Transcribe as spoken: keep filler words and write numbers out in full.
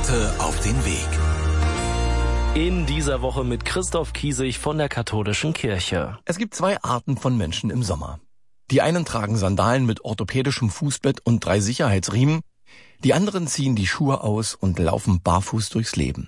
Heute auf den Weg. In dieser Woche mit Christoph Kiesig von der Katholischen Kirche. Es gibt zwei Arten von Menschen im Sommer. Die einen tragen Sandalen mit orthopädischem Fußbett und drei Sicherheitsriemen. Die anderen ziehen die Schuhe aus und laufen barfuß durchs Leben.